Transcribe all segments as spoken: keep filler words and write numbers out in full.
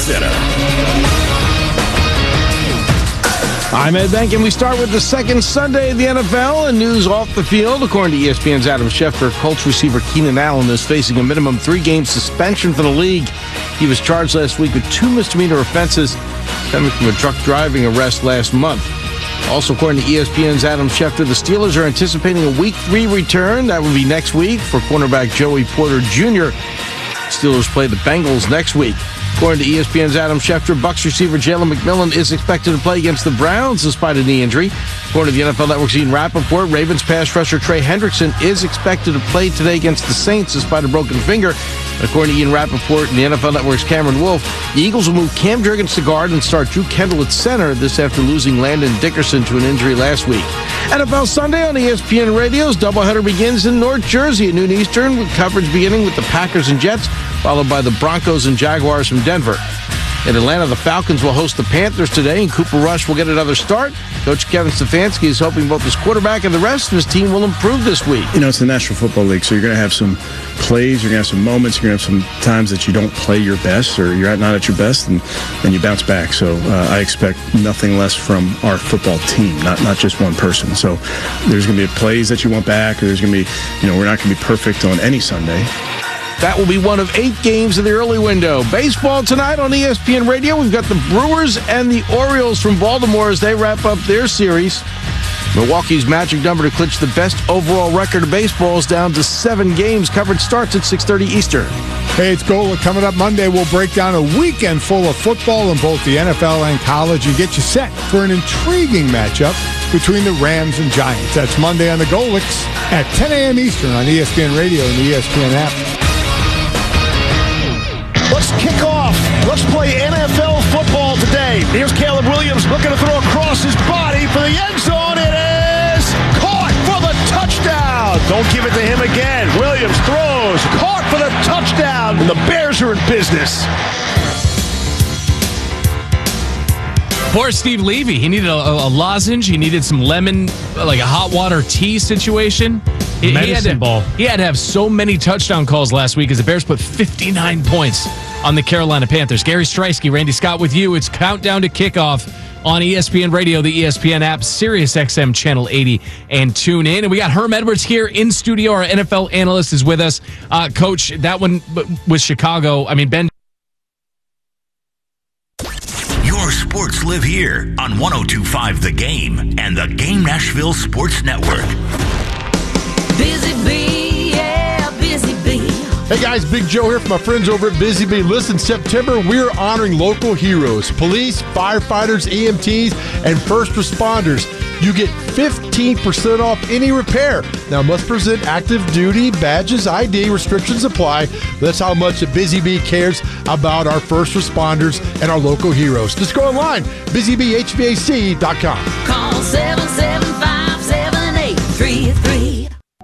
Center. I'm Ed Bank, and we start with the second Sunday of the N F L and news off the field. According to E S P N's Adam Schefter, Colts receiver Keenan Allen is facing a minimum three-game suspension from the league. He was charged last week with two misdemeanor offenses stemming from a drunk driving arrest last month. Also, according to E S P N's Adam Schefter, the Steelers are anticipating a Week three return. That would be next week for cornerback Joey Porter Junior Steelers play the Bengals next week. According to E S P N's Adam Schefter, Bucs receiver Jalen McMillan is expected to play against the Browns despite a knee injury. According to the N F L Network's Ian Rappaport, Ravens pass rusher Trey Hendrickson is expected to play today against the Saints despite a broken finger. According to Ian Rappaport and the N F L Network's Cameron Wolfe, the Eagles will move Cam Jurgens to guard and start Drew Kendall at center, this after losing Landon Dickerson to an injury last week. N F L Sunday on E S P N Radio's doubleheader begins in North Jersey at noon Eastern, with coverage beginning with the Packers and Jets, followed by the Broncos and Jaguars from Denver. In Atlanta, the Falcons will host the Panthers today, and Cooper Rush will get another start. Coach Kevin Stefanski is hoping both his quarterback and the rest of his team will improve this week. You know, it's the National Football League, so you're going to have some plays, you're going to have some moments, you're going to have some times that you don't play your best or you're not at your best, and then you bounce back. So uh, I expect nothing less from our football team, not not just one person. So there's going to be plays that you want back, or there's going to be, you know, we're not going to be perfect on any Sunday. That will be one of eight games in the early window. Baseball tonight on E S P N Radio. We've got the Brewers and the Orioles from Baltimore as they wrap up their series. Milwaukee's magic number to clinch the best overall record of baseball is down to seven games. Coverage starts at six thirty Eastern. Hey, it's Gola. Coming up Monday, we'll break down a weekend full of football in both the N F L and college and get you set for an intriguing matchup between the Rams and Giants. That's Monday on the Golix at ten a.m. Eastern on E S P N Radio and the E S P N app. Let's kick off. Let's play N F L football today. Here's Caleb Williams looking to throw across his body for the end zone. It is caught for the touchdown. Don't give it to him again. Williams throws, caught for the touchdown. And the Bears are in business. Poor Steve Levy. He needed a, a lozenge. He needed some lemon, like a hot water tea situation. He, Medicine he had to, ball. He had to have so many touchdown calls last week as the Bears put fifty-nine points on the Carolina Panthers. Gary Streisky, Randy Scott with you. It's countdown to kickoff on E S P N Radio, the E S P N app, Sirius X M Channel eighty, and tune in. And we got Herm Edwards here in studio. Our N F L analyst is with us. Uh, Coach, that one with Chicago, I mean, Ben. Your sports live here on one oh two point five The Game and the Game Nashville Sports Network. Busy Bee, yeah, Busy Bee. Hey guys, Big Joe here from my friends over at Busy Bee. Listen, September, we're honoring local heroes, police, firefighters, E M Ts, and first responders. You get fifteen percent off any repair. Now, must present active duty badges, I D, restrictions apply. That's how much Busy Bee cares about our first responders and our local heroes. Just go online, busy bee h v a c dot com. Call seven seven five, seven eight three three.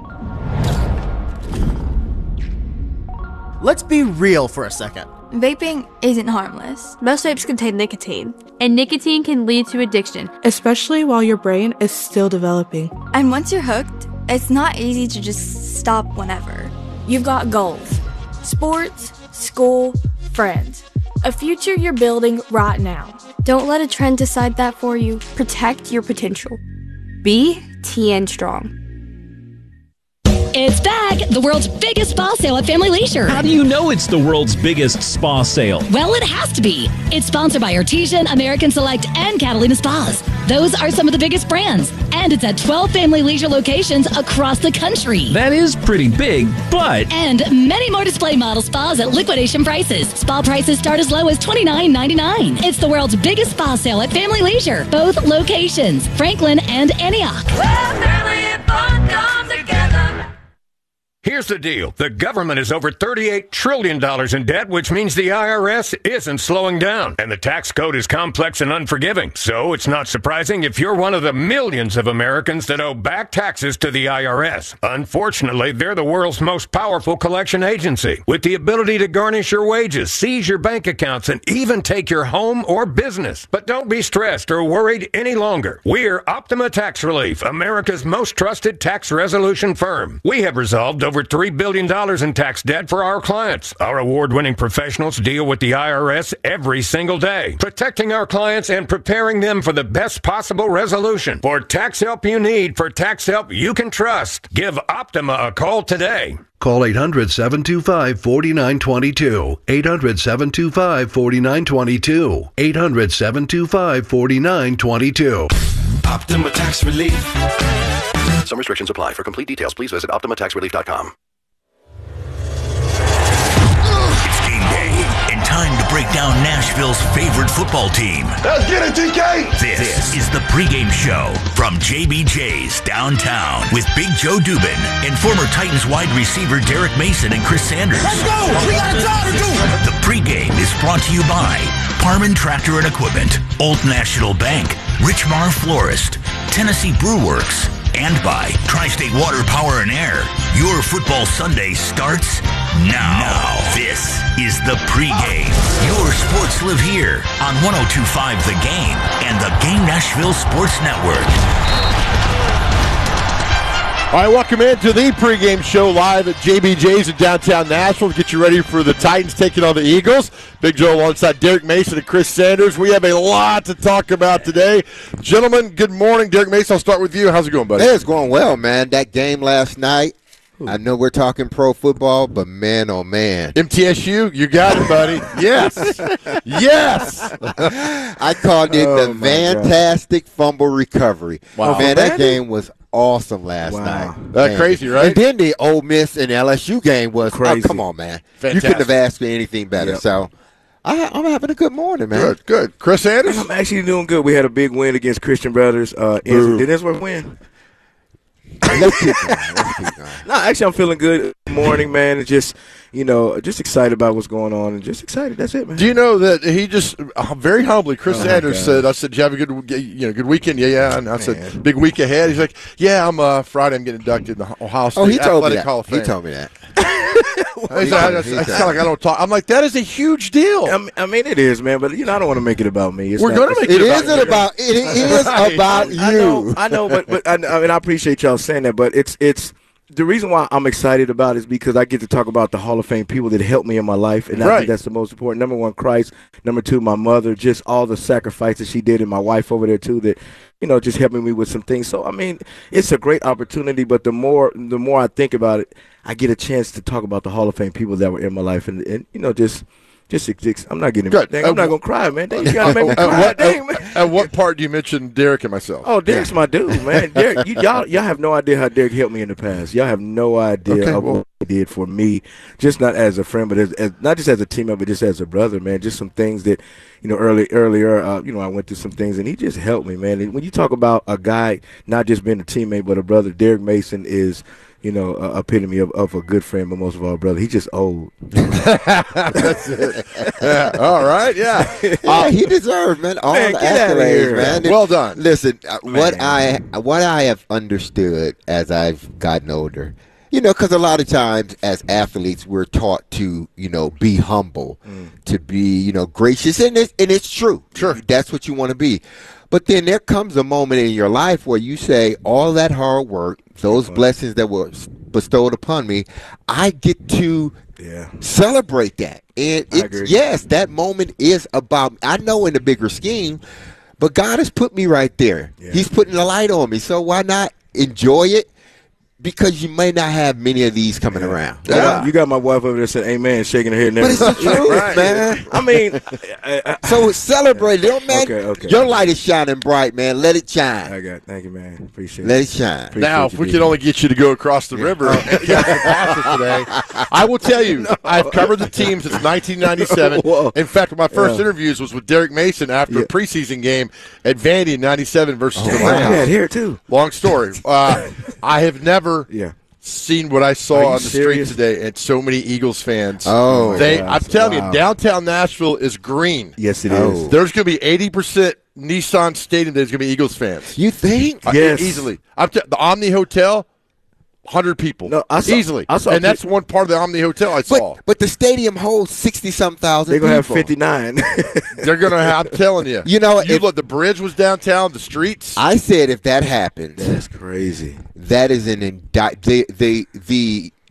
Let's be real for a second. Vaping isn't harmless. Most vapes contain nicotine. And nicotine can lead to addiction, especially while your brain is still developing. And once you're hooked, it's not easy to just stop whenever. You've got goals. Sports, school, friends. A future you're building right now. Don't let a trend decide that for you. Protect your potential. Be T N Strong. It's back! The world's biggest spa sale at Family Leisure. How do you know it's the world's biggest spa sale? Well, it has to be. It's sponsored by Artesian, American Select, and Catalina Spas. Those are some of the biggest brands. And it's at twelve Family Leisure locations across the country. That is pretty big, but... And many more display model spas at liquidation prices. Spa prices start as low as twenty-nine ninety-nine. It's the world's biggest spa sale at Family Leisure. Both locations, Franklin and Antioch. Well, family and fun come together. Here's the deal. The government is over thirty-eight trillion dollars in debt, which means the I R S isn't slowing down. And the tax code is complex and unforgiving. So it's not surprising if you're one of the millions of Americans that owe back taxes to the I R S. Unfortunately, they're the world's most powerful collection agency, with the ability to garnish your wages, seize your bank accounts, and even take your home or business. But don't be stressed or worried any longer. We're Optima Tax Relief, America's most trusted tax resolution firm. We have resolved over over three billion dollars in tax debt for our clients. Our award-winning professionals deal with the I R S every single day, protecting our clients and preparing them for the best possible resolution. For tax help you need, for tax help you can trust, give Optima a call today. Call eight hundred, seven two five, four nine two two. eight hundred, seven two five, four nine two two. eight hundred, seven two five, four nine two two. Optima Tax Relief. Some restrictions apply. For complete details, please visit optima tax relief dot com. It's game day and time to break down Nashville's favorite football team. Let's get it, T K! This, this is the pregame show from J B J's downtown with Big Joe Dubin and former Titans wide receiver Derek Mason and Chris Sanders. Let's go! We got a job to do! The pregame is brought to you by Parman Tractor and Equipment, Old National Bank, Richmar Florist, Tennessee Brew Works, and by Tri-State Water, Power, and Air. Your football Sunday starts now. Now. This is the pregame. Your sports live here on one oh two point five The Game and the Game Nashville Sports Network. All right, welcome into the pregame show live at J B J's in downtown Nashville. Get you ready for the Titans taking on the Eagles. Big Joe alongside Derek Mason and Chris Sanders. We have a lot to talk about today. Gentlemen, good morning. Derek Mason, I'll start with you. How's it going, buddy? Hey, it's going well, man. That game last night, I know we're talking pro football, but man, oh, man. M T S U, you got it, buddy. Yes. Yes. I called it Oh, the my fantastic fumble recovery. Wow. Man, that Vandy? game was awesome last Wow. night. That Man. crazy, right? And then the Ole Miss and L S U game was, Crazy. oh, come on, man. Fantastic. You couldn't have asked for anything better. Yep. So I, I'm having a good morning, man. Good, good. Chris Sanders? I'm actually doing good. We had a big win against Christian Brothers. Uh, Boo. did Innsworth win? Let's keep going. Let's keep going. No, actually, I'm feeling good. Morning, man. And just, you know, just excited about what's going on and just excited. That's it, man. Do you know that he just uh, very humbly, Chris Oh, Sanders God. said, I said, did you have a good, you know, good weekend? Yeah, yeah. And I said, big week ahead. He's like, yeah, I'm uh, Friday. I'm getting inducted in the Ohio State Oh, he told me Athletic that. Hall of Fame. He told me that. It's kind of like I don't talk. I'm like, that is a huge deal. I mean, I mean, it is, man. But you know, I don't want to make it about me. It's We're not- going to it's- make it, It about isn't you. about. It is about you. I know, I know, but but I, I mean, I appreciate y'all saying that. But it's it's the reason why I'm excited about it is because I get to talk about the Hall of Fame people that helped me in my life, and I Right. think that's the most important. Number one, Christ. Number two, my mother. Just all the sacrifices she did, and my wife over there too. That you know, just helping me with some things. So I mean, it's a great opportunity. But the more the more I think about it, I get a chance to talk about the Hall of Fame people that were in my life, and, and you know, just. Just, just, I'm not getting. Good. Dang, I'm Uh, not gonna cry, man. Dang, you gotta make me At cry. what, Dang, man. at what part do you mention Derek and myself? Oh, Derek's my dude, man. Derek, you, y'all, y'all have no idea how Derek helped me in the past. Y'all have no idea Okay, of well- what he did for me, just not as a friend, but as, as not just as a teammate, but just as a brother, man. Just some things that, you know, early earlier, uh, you know, I went through some things, and he just helped me, man. And when you talk about a guy not just being a teammate, but a brother, Derek Mason is. You know, a epitome of, of a good friend, but most of all, a brother. He's just old. That's it. Yeah. All right. Yeah. Yeah, he deserved, man, all Man, the get outta accolades, here. man. Well done. Listen, uh, what I what I have understood as I've gotten older, you know, because a lot of times as athletes we're taught to, you know, be humble, to be, you know, gracious, and it's, and it's true. Sure. That's what you want to be. But then there comes a moment in your life where you say, all that hard work, those blessings that were bestowed upon me, I get to Yeah. celebrate that. And I it's, agree. yes, that moment is about, I know in the bigger scheme, but God has put me right there. Yeah. He's putting the light on me. So why not enjoy it? Because you may not have many of these coming around. You got- You got my wife over there saying amen, shaking her head. And But it's the everything. truth, man. I mean, I, I, So celebrate it. Don't, man, Okay, okay. your light is shining bright, man. Let it shine. I got. Thank you, man. Appreciate Let it. it shine. Appreciate Now, you, if we D could J. only get you to go across the river and catch the passes today, I will tell you, I've covered the team since nineteen ninety-seven. Whoa. In fact, my first Yeah. interviews was with Derek Mason after Yeah. a preseason game at Vandy in ninety-seven versus the Dang, I Rams. had here too. Long story. Uh, I have never Yeah. seen what I Are saw you on the serious? street today, and so many Eagles fans. Oh, they! gosh. I'm telling Wow. you, downtown Nashville is green. Yes, it is. Oh. There's going to be eighty percent Nissan Stadium that's going to be Eagles fans. You think? Uh, Yes. easily. I'm t- the Omni Hotel, one hundred people. No, I saw- easily. I saw and that's pic- one part of the Omni Hotel I saw. But, but the stadium holds sixty-some thousand They're people. gonna have fifty-nine. They're going to have, I'm telling you. You know, you if- look, the bridge was downtown, the streets. I said if that happens, That's crazy. that is an indi- the, the, the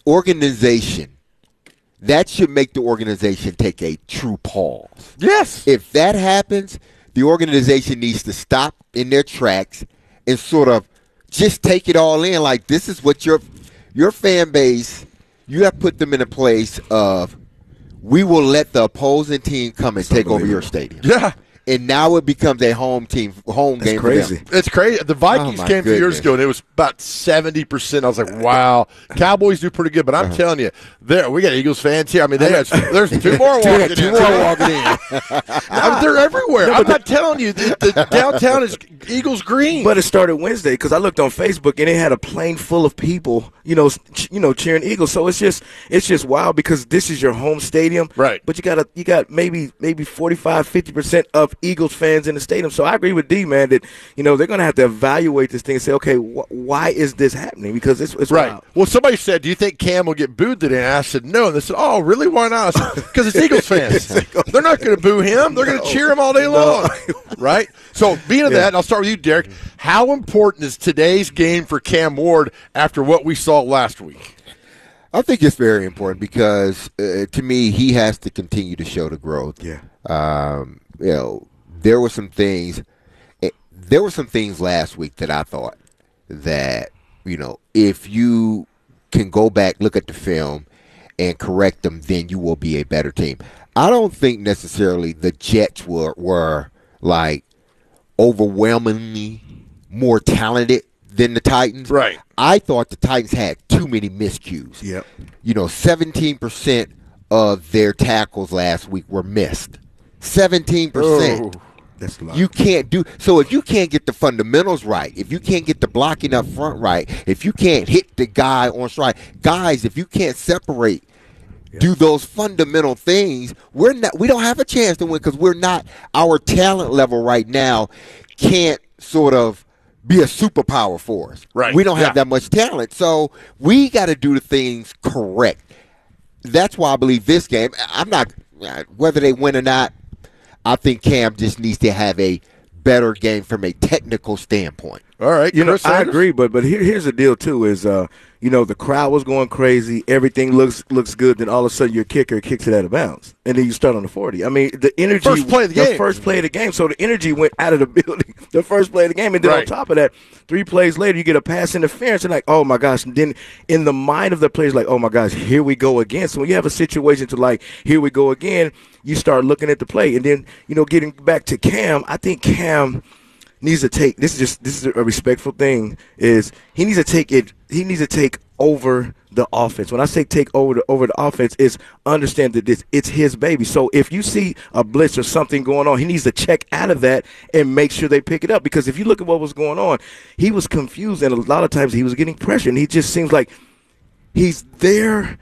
organization, that should make the organization take a true pause. Yes. If that happens, the organization needs to stop in their tracks and sort of just take it all in. Like, this is what your your fan base, you have put them in a place of, we will let the opposing team come and take over your stadium. Yeah. And now it becomes a home team, home That's game crazy. for them. It's crazy. The Vikings Oh, my came a few years goodness. ago, and it was about seventy percent. I was like, wow. Cowboys do pretty good, but I'm Uh-huh. telling you, there we got Eagles fans here. I mean, they got, there's two more Two- walking two in. more walking in. I mean, they're everywhere. I'm not telling you. The, the downtown is Eagles green. But it started Wednesday because I looked on Facebook and it had a plane full of people, you know, ch- you know, cheering Eagles. So it's just, it's just wild because this is your home stadium, right? But you got a, you got maybe, maybe forty-five, fifty percent of Eagles fans in the stadium. So I agree with D, man, that you know they're going to have to evaluate this thing and say, okay, wh- why is this happening? Because it's, it's right. wild. Well, somebody said, "Do you think Cam will get booed today?" And I said, "No." And they said, "Oh, really? Why not?" Because it's Eagles fans. They're not going to boo him. They're going to cheer him all day long, right? So, being of Yeah. that, and I'll start with you, Derek. How important is today's game for Cam Ward after what we saw last week? I think it's very important because, uh, to me, he has to continue to show the growth. Yeah. Um, you know, there were some things. eh, There were some things last week that I thought that, you know, if you can go back, look at the film, and correct them, then you will be a better team. I don't think necessarily the Jets were were like overwhelmingly more talented than the Titans. Right. I thought the Titans had too many miscues. Yep. You know, seventeen percent of their tackles last week were missed. seventeen percent. Oh, that's a lot. You can't do so if you can't get the fundamentals right, if you can't get the blocking up front right, if you can't hit the guy on stride, guys, if you can't separate, do those fundamental things, we're not. We don't have a chance to win because we're not. Our talent level right now can't sort of be a superpower for us. Right. We don't have Yeah. that much talent, so we got to do the things correct. That's why I believe this game. I'm not whether they win or not. I think Cam just needs to have a better game from a technical standpoint. All right, You know, Chris I Sanders? agree, but but here, here's the deal too: is uh, you know, the crowd was going crazy, everything looks looks good, then all of a sudden your kicker kicks it out of bounds, and then you start on the forty. I mean, the energy, First play of the game. first play of the game, so the energy went out of the building. The first play of the game, and then on Right. top of that, three plays later, you get a pass interference, and like, oh my gosh! And then in the mind of the players, like, oh my gosh, here we go again. So when you have a situation to like, here we go again, you start looking at the play, and then you know, getting back to Cam, I think Cam needs to take this is just this is a respectful thing is he needs to take it he needs to take over the offense. When I say take over the over the offense, is understand that this it's his baby. So if you see a blitz or something going on, he needs to check out of that and make sure they pick it up. Because if you look at what was going on, he was confused and a lot of times he was getting pressure, and he just seems like he's there,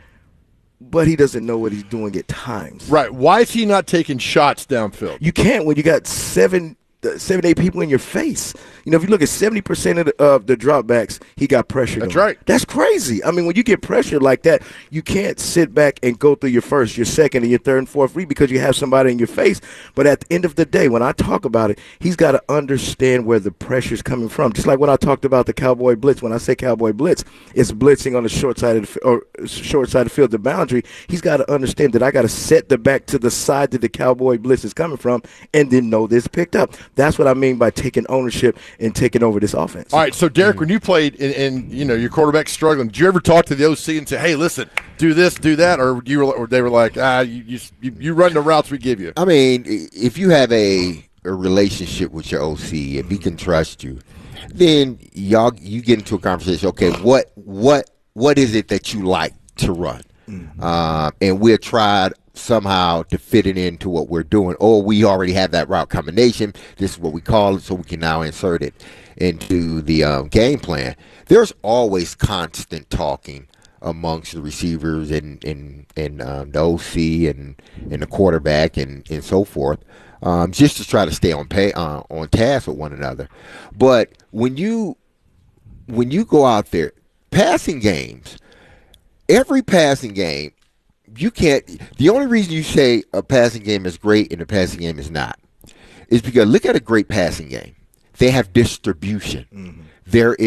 but he doesn't know what he's doing at times. Right. Why is he not taking shots downfield? You can't when you got seven, uh, seven, eight people in your face. You know, if you look at seventy percent of the, of the dropbacks, he got pressured. That's on. right. That's crazy. I mean, when you get pressured like that, you can't sit back and go through your first, your second, and your third and fourth read because you have somebody in your face. But at the end of the day, when I talk about it, he's got to understand where the pressure's coming from. Just like when I talked about the Cowboy Blitz. When I say Cowboy Blitz, it's blitzing on the short side of the, f- or short side of the field, the boundary. He's got to understand that I got to set the back to the side that the Cowboy Blitz is coming from, and then know this picked up. That's what I mean by taking ownership and taking over this offense. All right, so Derek, when you played and, and you know your quarterback's struggling, did you ever talk to the O C and say, "Hey, listen, do this, do that," or you were, or they were like, "Ah, you you, you run the routes we give you"? I mean, if you have a, a relationship with your O C, if he can trust you, then y'all you get into a conversation. Okay, what what what is it that you like to run? Mm-hmm. Uh, and we'll try somehow to fit it into what we're doing. Or we already have that route combination. This is what we call it, so we can now insert it into the um, game plan. There's always constant talking amongst the receivers and and, and um, the O C and, and the quarterback and, and so forth, um, just to try to stay on pay, uh, on task with one another. But when you when you go out there, passing games, every passing game, you can't. The only reason you say a passing game is great and a passing game is not is because look at a great passing game. They have distribution. Mm-hmm. There is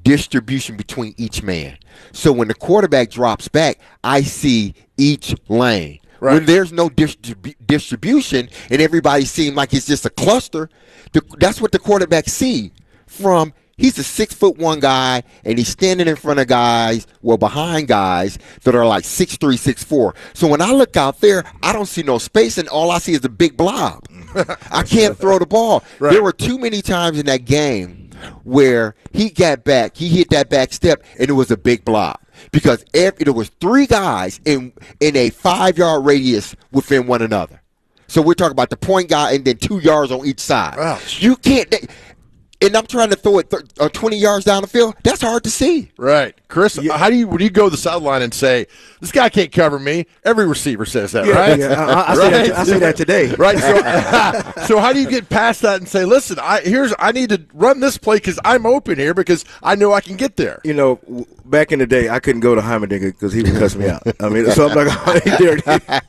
distribution between each man. So when the quarterback drops back, I see each lane. Right. When there's no distrib- distribution and everybody seems like it's just a cluster, the, that's what the quarterback see from. He's a six foot one guy, and he's standing in front of guys, well, behind guys that are like six three, six four. So when I look out there, I don't see no space, and all I see is a big blob. I can't throw the ball. Right. There were too many times in that game where he got back, he hit that back step, and it was a big blob. Because every, there was three guys in in a five-yard radius within one another. So we're talking about the point guy and then two yards on each side. Ouch. You can't they, – and I'm trying to throw it th- uh, twenty yards down the field. That's hard to see. Right. Chris, yeah. how do you, when you go to the sideline and say, this guy can't cover me? Every receiver says that, yeah, right? Yeah, I, I, right? Say that, I say that today. Right. So, so how do you get past that and say, listen, I here's I need to run this play because I'm open here because I know I can get there? You know, back in the day, I couldn't go to Heimerdinger because he would cuss me out. I mean, so I'm like, oh, hey, Derek,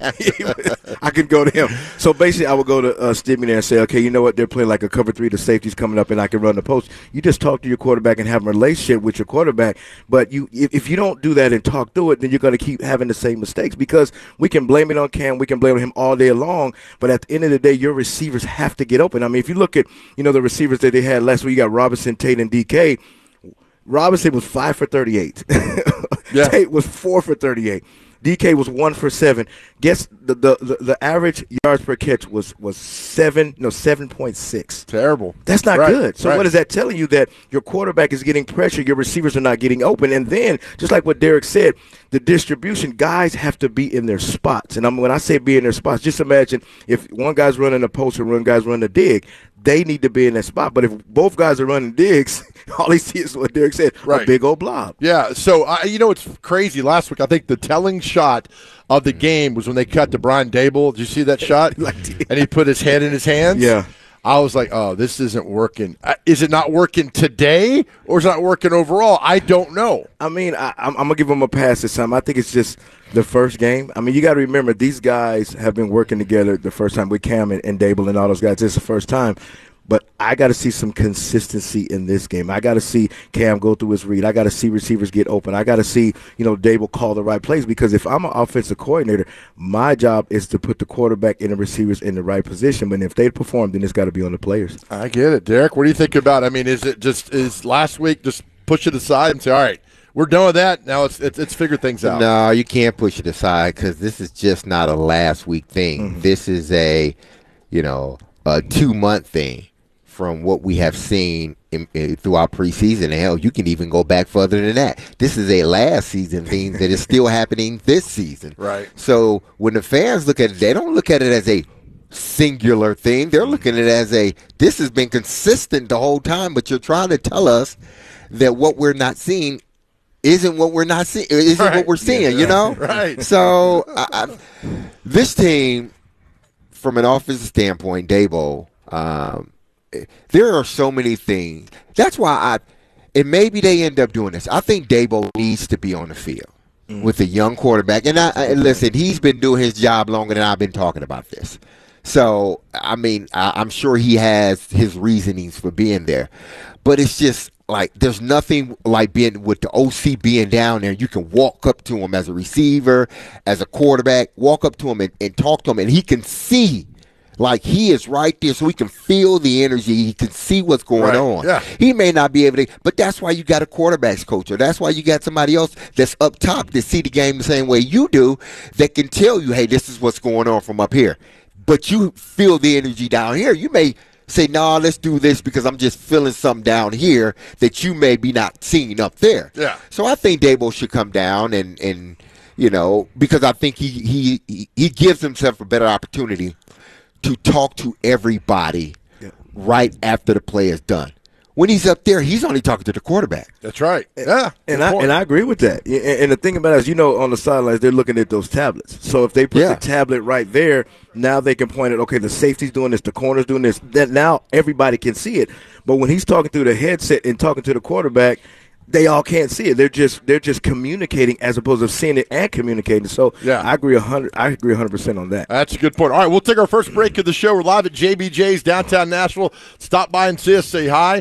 I could go to him. So basically, I would go to uh, Stevie there and say, okay, you know what? They're playing like a cover three. The safety's coming up, and I can run the post. You just talk to your quarterback and have a relationship with your quarterback. But you, if, if you don't do that and talk through it, then you're going to keep having the same mistakes because we can blame it on Cam. We can blame him all day long. But at the end of the day, your receivers have to get open. I mean, if you look at, you know, the receivers that they had last week, you got Robinson, Tate, and D K. Robinson was five for thirty-eight. Yeah. Tate was four for thirty-eight. D K was one for seven. Guess the the, the, the average yards per catch was was seven no seven point six. Terrible. That's not right. good. So right. what is that telling you? That your quarterback is getting pressure, your receivers are not getting open, and then just like what Derek said, the distribution, guys have to be in their spots. And I'm, when I say be in their spots, just imagine if one guy's running a post and one guy's running a dig. They need to be in that spot. But if both guys are running digs, all they see is what Derek said, right. a big old blob. Yeah, so, uh, you know, it's crazy. Last week, I think the telling shot of the game was when they cut to Brian Dable. Did you see that shot? And he put his head in his hands? Yeah. I was like, oh, this isn't working. Uh, is it not working today, or is it not working overall? I don't know. I mean, I, I'm, I'm going to give him a pass this time. I think it's just the first game. I mean, you got to remember, these guys have been working together the first time with Cam and, and Dable and all those guys. It's the first time. But I got to see some consistency in this game. I got to see Cam go through his read. I got to see receivers get open. I got to see, you know, Dable call the right plays, because if I'm an offensive coordinator, my job is to put the quarterback and the receivers in the right position. But if they perform, then it's got to be on the players. I get it. Derek, what do you think about it? I mean, is it just is last week just push it aside and say, all right, we're done with that. Now it's it's, it's figure things out. No, you can't push it aside because this is just not a last week thing. Mm-hmm. This is a, you know, a two-month thing. From what we have seen in, in, throughout preseason. And hell, you can even go back further than that. This is a last season thing that is still happening this season. Right. So when the fans look at it, they don't look at it as a singular thing. They're looking at it as a, this has been consistent the whole time, but you're trying to tell us that what we're not seeing isn't what we're not seeing, isn't right. what we're seeing, yeah, you know? Right. So I, I, this team, from an offensive standpoint, Dable, um, there are so many things. That's why I, and maybe they end up doing this. I think Dable needs to be on the field mm. with a young quarterback. And I, I listen, he's been doing his job longer than I've been talking about this. So, I mean, I, I'm sure he has his reasonings for being there. But it's just like there's nothing like being with the O C being down there. You can walk up to him as a receiver, as a quarterback, walk up to him and, and talk to him, and he can see. Like, he is right there, so he can feel the energy. He can see what's going right. on. Yeah. He may not be able to, but that's why you got a quarterback's coach, or that's why you got somebody else that's up top that see the game the same way you do, that can tell you, hey, this is what's going on from up here. But you feel the energy down here. You may say, no, nah, let's do this because I'm just feeling something down here that you may be not seeing up there. Yeah. So I think Dable should come down and, and you know, because I think he he he gives himself a better opportunity to talk to everybody yeah. right after the play is done. When he's up there, he's only talking to the quarterback. That's right. Yeah, and I point. and I agree with that. And, and the thing about it is, you know, on the sidelines, they're looking at those tablets. So if they put yeah. the tablet right there, now they can point at, okay, the safety's doing this, the corner's doing this. That now everybody can see it. But when he's talking through the headset and talking to the quarterback, they all can't see it. They're just they're just communicating as opposed to seeing it and communicating. So yeah. I agree a hundred. I agree a hundred percent on that. That's a good point. All right, we'll take our first break of the show. We're live at J B J's downtown Nashville. Stop by and see us. Say hi.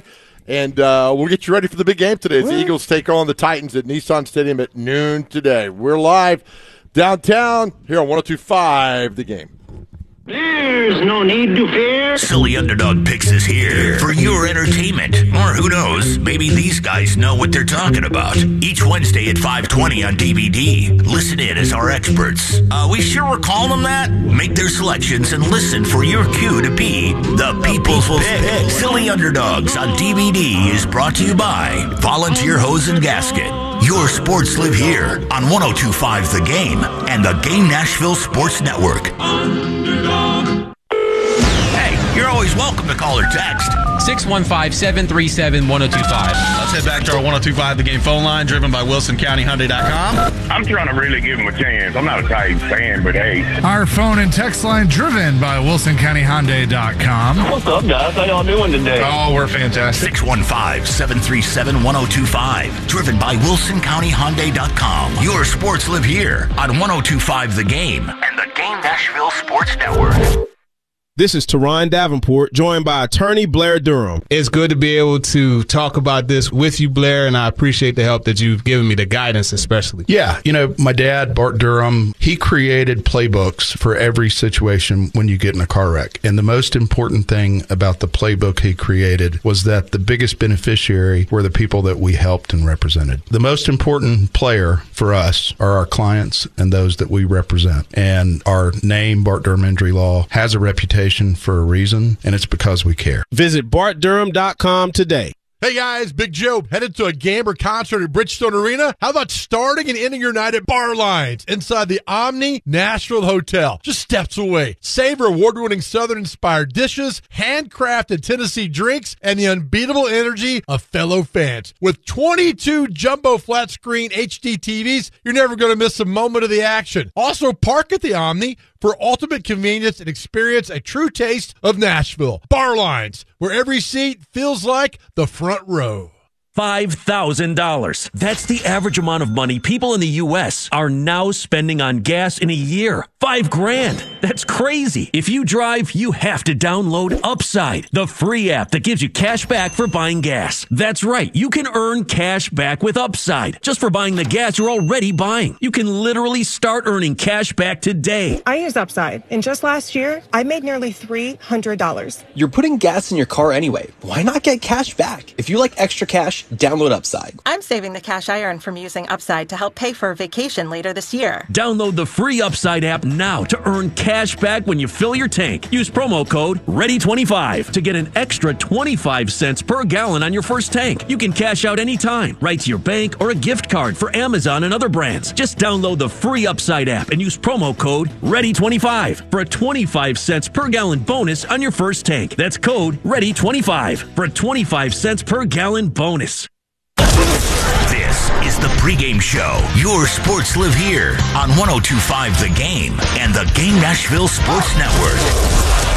And uh, we'll get you ready for the big game today. As the Eagles take on the Titans at Nissan Stadium at noon today. We're live downtown here on one oh two point five The Game. There's no need to fear. Silly Underdog Picks is here for your entertainment. Or who knows, maybe these guys know what they're talking about. Each Wednesday at five twenty on D V D. Listen in as our experts. Uh, we sure we're calling them that? Make their selections and listen for your cue to be the People's Pick. Silly Underdogs on D V D is brought to you by Volunteer Hose and Gasket. Your sports live here on one oh two point five The Game and the Game Nashville Sports Network. Hey, you're always welcome to call or text. six one five, seven three seven, one oh two five. Let's head back to our one oh two point five The Game phone line, driven by Wilson County Hyundai dot com. I'm trying to really give him a chance. I'm not a Titans fan, but hey. Our phone and text line driven by Wilson County Hyundai dot com. What's up, guys? How y'all doing today? Oh, we're fantastic. six one five, seven three seven, one oh two five. Driven by Wilson County Hyundai dot com. Your sports live here on one oh two point five The Game and the Game Nashville Sports Network. This is Teron Davenport, joined by attorney Blair Durham. It's good to be able to talk about this with you, Blair, and I appreciate the help that you've given me, the guidance especially. Yeah, you know, my dad, Bart Durham, he created playbooks for every situation when you get in a car wreck. And the most important thing about the playbook he created was that the biggest beneficiary were the people that we helped and represented. The most important player for us are our clients and those that we represent. And our name, Bart Durham Injury Law, has a reputation for a reason, and it's because we care. Visit Bart Durham dot com today. Hey guys, Big Joe, headed to a Gamber concert at Bridgestone Arena? How about starting and ending your night at Bar Lines inside the Omni Nashville Hotel, just steps away? Savor award-winning Southern-inspired dishes, handcrafted Tennessee drinks, and the unbeatable energy of fellow fans. With twenty-two jumbo flat-screen H D T Vs, you're never going to miss a moment of the action. Also, park at the Omni for ultimate convenience and experience a true taste of Nashville. Bar Lines, where every seat feels like the front row. five thousand dollars. That's the average amount of money people in the U S are now spending on gas in a year. Five grand. That's crazy. If you drive, you have to download Upside, the free app that gives you cash back for buying gas. That's right. You can earn cash back with Upside just for buying the gas you're already buying. You can literally start earning cash back today. I use Upside, and just last year, I made nearly three hundred dollars. You're putting gas in your car anyway. Why not get cash back? If you like extra cash, download Upside. I'm saving the cash I earn from using Upside to help pay for a vacation later this year. Download the free Upside app now to earn cash back when you fill your tank. Use promo code ready twenty-five to get an extra twenty-five cents per gallon on your first tank. You can cash out anytime, right to your bank or a gift card for Amazon and other brands. Just download the free Upside app and use promo code ready twenty-five for a twenty-five cents per gallon bonus on your first tank. That's code ready twenty-five for a twenty-five cents per gallon bonus. This is the pregame show. Your sports live here on one oh two point five The Game and the Game Nashville Sports Network.